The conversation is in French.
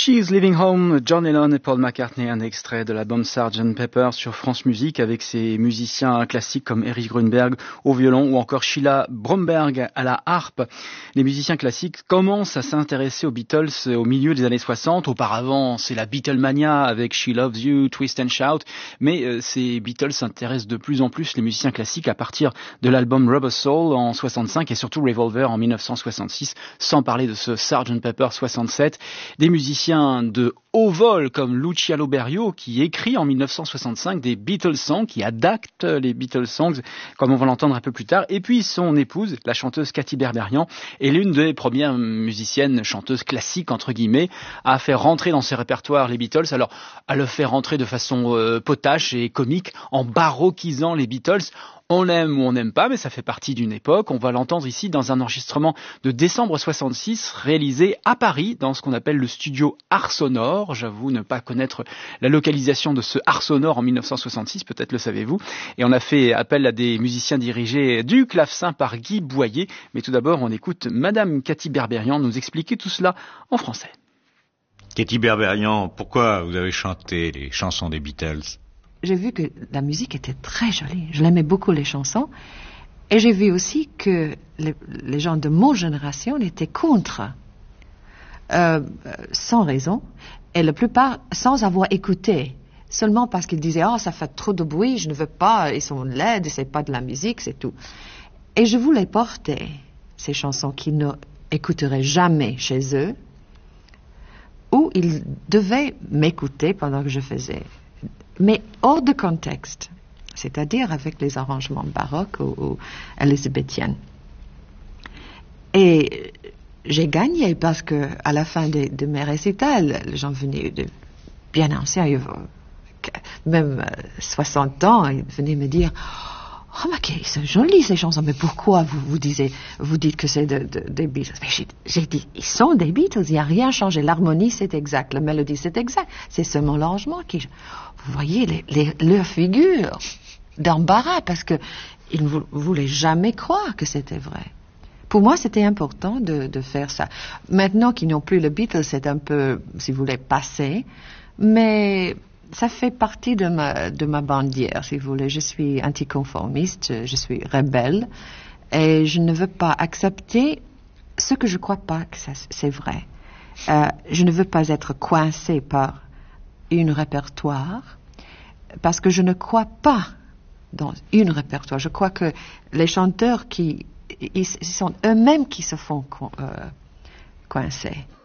She's Leaving Home, John Lennon et Paul McCartney, un extrait de l'album Sgt. Pepper sur France Musique avec ses musiciens classiques comme Erich Grünberg au violon ou encore Sheila Bromberg à la harpe. Les musiciens classiques commencent à s'intéresser aux Beatles au milieu des années 60. Auparavant, c'est la Beatlemania avec She Loves You, Twist and Shout. Mais ces Beatles s'intéressent de plus en plus, les musiciens classiques, à partir de l'album Rubber Soul en 65 et surtout Revolver en 1966, sans parler de ce Sgt. Pepper 67. Des musiciens de haut vol comme Luciano Berio qui écrit en 1965 des Beatles songs, qui adapte les Beatles songs comme on va l'entendre un peu plus tard. Et puis son épouse, la chanteuse Katy Berberian, est l'une des premières musiciennes chanteuses classiques entre guillemets à faire rentrer dans ses répertoires les Beatles. Alors à le faire rentrer de façon potache et comique en baroquisant les Beatles. On aime ou on n'aime pas, mais ça fait partie d'une époque. On va l'entendre ici dans un enregistrement de décembre 66, réalisé à Paris, dans ce qu'on appelle le studio Art Sonore. J'avoue ne pas connaître la localisation de ce Art Sonore en 1966, peut-être le savez-vous. Et on a fait appel à des musiciens dirigés du clavecin par Guy Boyer. Mais tout d'abord, on écoute Madame Katy Berberian nous expliquer tout cela en français. Katy Berberian, pourquoi vous avez chanté les chansons des Beatles ? J'ai vu que la musique était très jolie. Je l'aimais beaucoup, les chansons. Et j'ai vu aussi que les gens de mon génération étaient contre, sans raison, et la plupart sans avoir écouté. Seulement parce qu'ils disaient « Oh, ça fait trop de bruit, je ne veux pas, ils sont laides, c'est pas de la musique, c'est tout. » Et je voulais porter ces chansons qu'ils n'écouteraient jamais chez eux, où ils devaient m'écouter pendant que je faisais, mais hors de contexte, c'est-à-dire avec les arrangements baroques ou élisabéthiennes. Et j'ai gagné parce que à la fin de mes récitals, les gens venaient bien anciens, même 60 ans, ils venaient me dire « Oh, mais c'est joli ces chansons, mais pourquoi vous dites que c'est des Beatles ?» Mais j'ai dit « Ils sont des Beatles, il n'y a rien changé, l'harmonie c'est exact, la mélodie c'est exact, c'est seulement l'arrangement qui... » Vous voyez leur figure d'embarras parce que ils ne voulaient jamais croire que c'était vrai. Pour moi, c'était important de faire ça. Maintenant qu'ils n'ont plus le Beatles, c'est un peu, si vous voulez, passé, mais ça fait partie de ma bandière, si vous voulez. Je suis anticonformiste, je suis rebelle, et je ne veux pas accepter ce que je crois pas que c'est vrai. Je ne veux pas être coincée par une répertoire, parce que je ne crois pas dans une répertoire. Je crois que les chanteurs ils sont eux-mêmes qui se font coincer.